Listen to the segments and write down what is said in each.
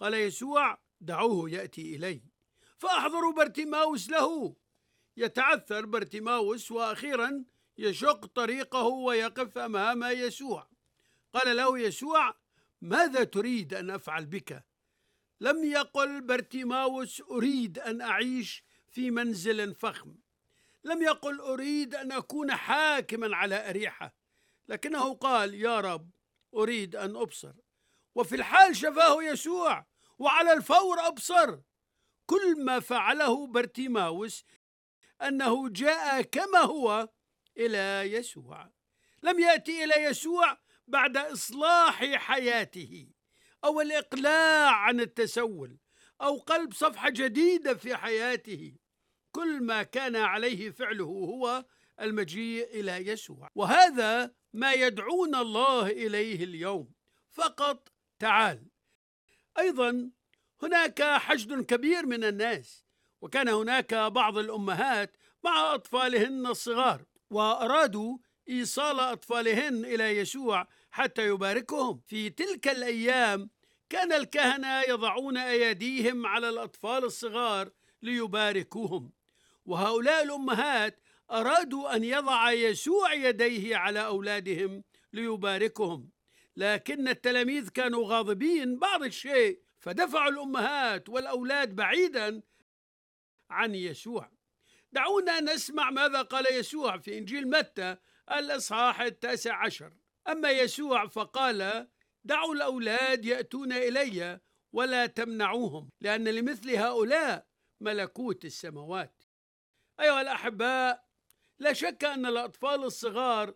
قال يسوع: دعوه يأتي إلي. فأحضروا برتيماوس له. يتعثر برتيماوس وأخيرا يشق طريقه ويقف أمام يسوع. قال له يسوع: ماذا تريد أن أفعل بك؟ لم يقل برتيماوس: أريد أن أعيش في منزل فخم. لم يقل: أريد أن أكون حاكما على أريحة. لكنه قال: يا رب، أريد أن أبصر. وفي الحال شفاه يسوع، وعلى الفور أبصر. كل ما فعله برتيماوس أنه جاء كما هو إلى يسوع. لم يأتي إلى يسوع بعد إصلاح حياته أو الإقلاع عن التسول أو قلب صفحة جديدة في حياته. كل ما كان عليه فعله هو المجيء إلى يسوع، وهذا ما يدعونا الله إليه اليوم. فقط تعال. أيضا هناك حشد كبير من الناس، وكان هناك بعض الأمهات مع أطفالهن الصغار، وأرادوا إيصال أطفالهن إلى يسوع حتى يباركهم. في تلك الأيام كان الكهنة يضعون أيديهم على الأطفال الصغار ليباركوهم، وهؤلاء الأمهات أرادوا أن يضع يسوع يديه على أولادهم ليباركهم، لكن التلاميذ كانوا غاضبين بعض الشيء، فدفعوا الأمهات والأولاد بعيدا عن يسوع. دعونا نسمع ماذا قال يسوع في إنجيل متى الإصحاح 19. أما يسوع فقال: دعوا الأولاد يأتون إلي ولا تمنعوهم، لأن لمثل هؤلاء ملكوت السماوات. أيها الأحباء، لا شك أن الأطفال الصغار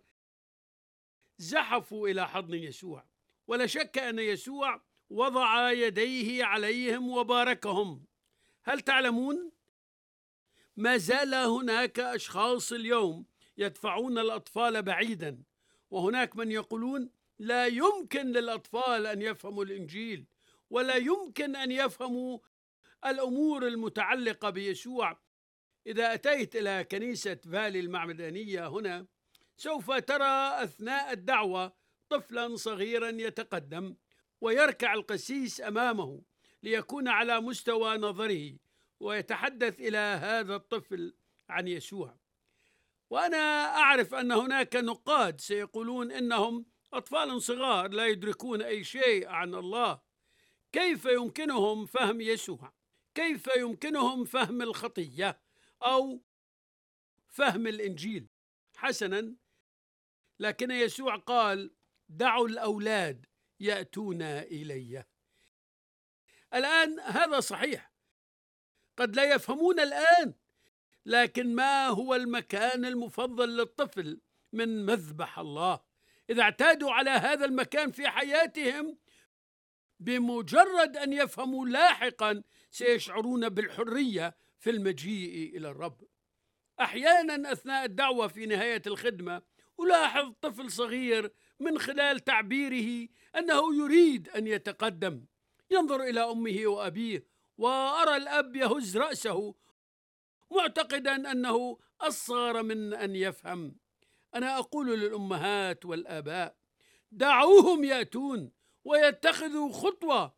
زحفوا إلى حضن يسوع، ولا شك أن يسوع وضع يديه عليهم وباركهم. هل تعلمون؟ ما زال هناك أشخاص اليوم يدفعون الأطفال بعيدا، وهناك من يقولون: لا يمكن للأطفال أن يفهموا الإنجيل، ولا يمكن أن يفهموا الأمور المتعلقة بيسوع. إذا أتيت إلى كنيسة فالي المعمدانية هنا، سوف ترى أثناء الدعوة طفلا صغيرا يتقدم ويركع القسيس أمامه ليكون على مستوى نظره، ويتحدث إلى هذا الطفل عن يسوع. وأنا أعرف أن هناك نقاد سيقولون إنهم أطفال صغار لا يدركون أي شيء عن الله، كيف يمكنهم فهم يسوع؟ كيف يمكنهم فهم الخطية أو فهم الإنجيل؟ حسنا، لكن يسوع قال: دعوا الأولاد يأتون إلي. الآن هذا صحيح، قد لا يفهمون الآن، لكن ما هو المكان المفضل للطفل من مذبح الله؟ إذا اعتادوا على هذا المكان في حياتهم، بمجرد أن يفهموا لاحقا سيشعرون بالحرية في المجيء إلى الرب. أحيانا أثناء الدعوة في نهاية الخدمة ألاحظ طفل صغير من خلال تعبيره أنه يريد أن يتقدم، ينظر إلى أمه وأبيه، وأرى الأب يهز رأسه معتقدا أنه أصغر من أن يفهم. أنا أقول للأمهات والآباء: دعوهم يأتون ويتخذوا خطوة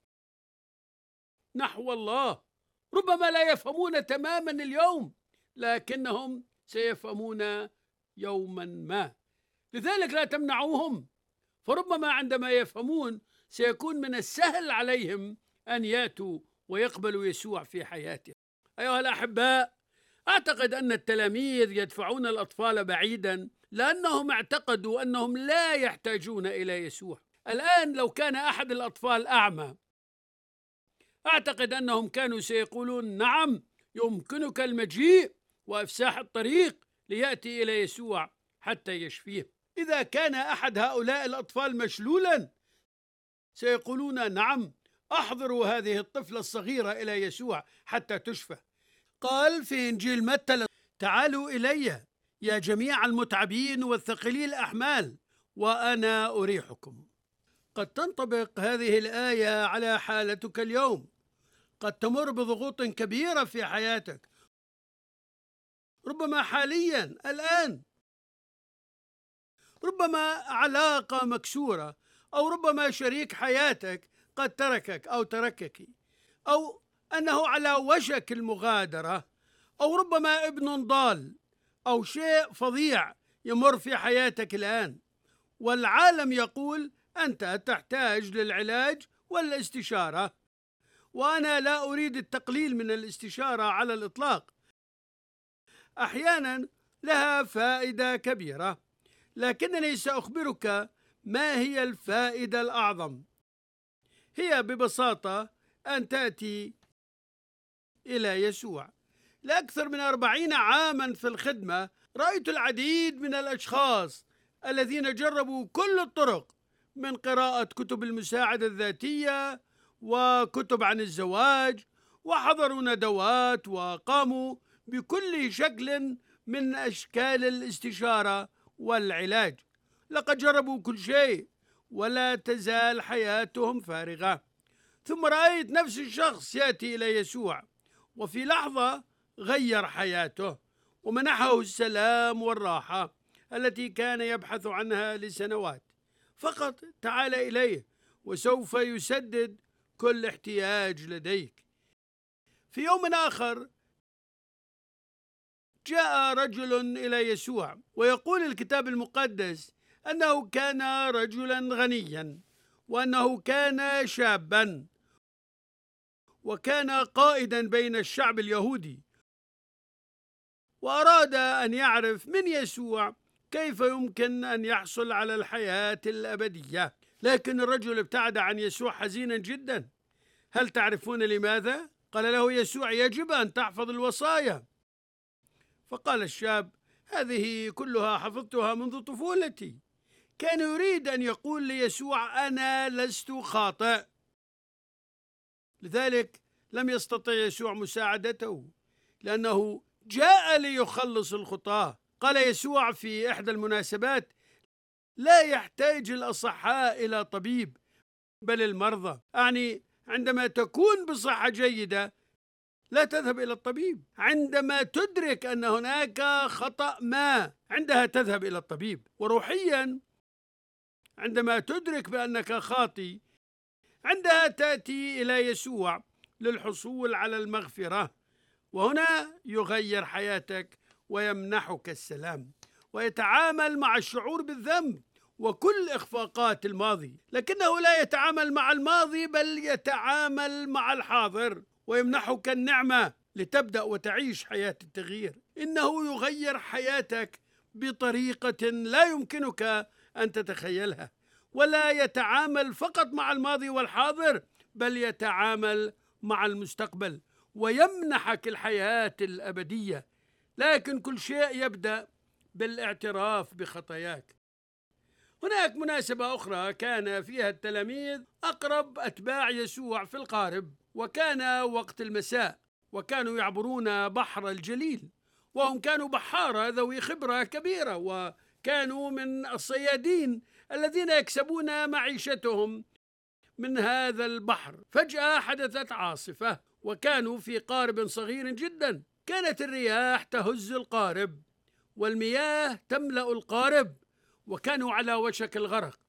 نحو الله. ربما لا يفهمون تماما اليوم، لكنهم سيفهمون يوما ما. لذلك لا تمنعوهم، فربما عندما يفهمون سيكون من السهل عليهم أن يأتوا ويقبلوا يسوع في حياتهم. أيها الأحباء، أعتقد أن التلاميذ يدفعون الأطفال بعيدا لأنهم اعتقدوا أنهم لا يحتاجون إلى يسوع. الآن لو كان أحد الأطفال أعمى، أعتقد أنهم كانوا سيقولون: نعم، يمكنك المجيء وإفساح الطريق ليأتي إلى يسوع حتى يشفيه. إذا كان أحد هؤلاء الأطفال مشلولا، سيقولون: نعم، أحضروا هذه الطفلة الصغيرة إلى يسوع حتى تشفى. قال في إنجيل متى: تعالوا إلي يا جميع المتعبين والثقيلي الأحمال وأنا أريحكم. قد تنطبق هذه الآية على حالتك اليوم. قد تمر بضغوط كبيرة في حياتك، ربما حاليا الآن، ربما علاقة مكسورة، أو ربما شريك حياتك قد تركك أو تركك. أو أنه على وشك المغادرة، أو ربما ابن ضال أو شيء فظيع يمر في حياتك الآن، والعالم يقول أنت تحتاج للعلاج والاستشارة. وأنا لا أريد التقليل من الاستشارة على الإطلاق، أحيانا لها فائدة كبيرة، لكنني سأخبرك ما هي الفائدة الأعظم. هي ببساطة أن تأتي إلى يسوع. لأكثر من 40 عاما في الخدمة رأيت العديد من الأشخاص الذين جربوا كل الطرق، من قراءة كتب المساعدة الذاتية وكتب عن الزواج، وحضروا ندوات وقاموا بكل شكل من أشكال الاستشارة والعلاج. لقد جربوا كل شيء ولا تزال حياتهم فارغة. ثم رأيت نفس الشخص يأتي إلى يسوع، وفي لحظة غير حياته ومنحه السلام والراحة التي كان يبحث عنها لسنوات. فقط تعال إليه وسوف يسدد كل احتياج لديك. في يوم آخر جاء رجل إلى يسوع، ويقول الكتاب المقدس أنه كان رجلا غنيا، وأنه كان شابا، وكان قائدا بين الشعب اليهودي، وأراد أن يعرف من يسوع كيف يمكن أن يحصل على الحياة الأبدية. لكن الرجل ابتعد عن يسوع حزينا جدا. هل تعرفون لماذا؟ قال له يسوع: يجب أن تحفظ الوصايا. فقال الشاب: هذه كلها حفظتها منذ طفولتي. كان يريد أن يقول ليسوع: أنا لست خاطئ. لذلك لم يستطع يسوع مساعدته، لأنه جاء ليخلص الخطاة. قال يسوع في إحدى المناسبات: لا يحتاج الأصحاء إلى طبيب بل المرضى. أعني عندما تكون بصحة جيدة لا تذهب إلى الطبيب. عندما تدرك أن هناك خطأ ما، عندها تذهب إلى الطبيب. وروحيا عندما تدرك بأنك خاطئ، عندها تأتي إلى يسوع للحصول على المغفرة، وهنا يغير حياتك ويمنحك السلام، ويتعامل مع الشعور بالذنب وكل إخفاقات الماضي. لكنه لا يتعامل مع الماضي بل يتعامل مع الحاضر، ويمنحك النعمة لتبدأ وتعيش حياة التغيير. إنه يغير حياتك بطريقة لا يمكنك أن تتخيلها، ولا يتعامل فقط مع الماضي والحاضر بل يتعامل مع المستقبل ويمنحك الحياة الأبدية. لكن كل شيء يبدأ بالاعتراف بخطاياك. هناك مناسبة أخرى كان فيها التلاميذ أقرب أتباع يسوع في القارب، وكان وقت المساء، وكانوا يعبرون بحر الجليل، وهم كانوا بحارة ذوي خبرة كبيرة، وكانوا من الصيادين الذين يكسبون معيشتهم من هذا البحر. فجأة حدثت عاصفة، وكانوا في قارب صغير جدا. كانت الرياح تهز القارب والمياه تملأ القارب، وكانوا على وشك الغرق،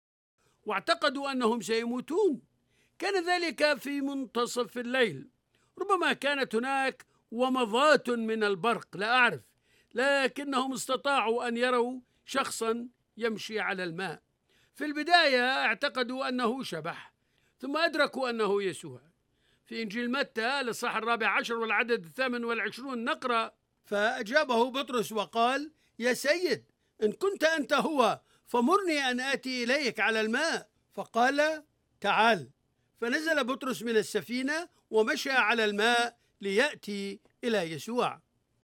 واعتقدوا أنهم سيموتون. كان ذلك في منتصف الليل، ربما كانت هناك ومضات من البرق، لا أعرف، لكنهم استطاعوا أن يروا شخصا يمشي على الماء. في البداية اعتقدوا أنه شبح، ثم أدركوا أنه يسوع. في إنجيل متى الإصحاح 14 والعدد 28 نقرأ: فأجابه بطرس وقال: يا سيد، إن كنت أنت هو فمرني أن آتي إليك على الماء. فقال: تعال. فنزل بطرس من السفينة ومشى على الماء ليأتي إلى يسوع.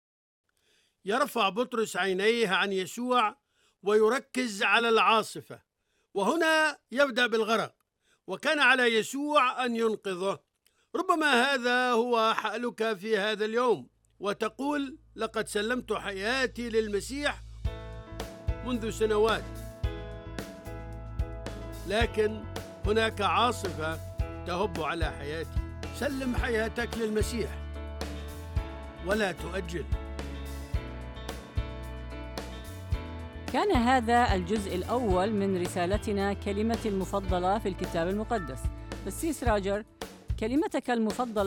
يرفع بطرس عينيه عن يسوع ويركز على العاصفة، وهنا يبدأ بالغرق، وكان على يسوع أن ينقذه. ربما هذا هو حالك في هذا اليوم، وتقول: لقد سلمت حياتي للمسيح منذ سنوات، لكن هناك عاصفة تهب على حياتي. سلم حياتك للمسيح ولا تؤجل. كان هذا الجزء الأول من رسالتنا كلمتي المفضلة في الكتاب المقدس. قسيس راجر، كلمتك المفضلة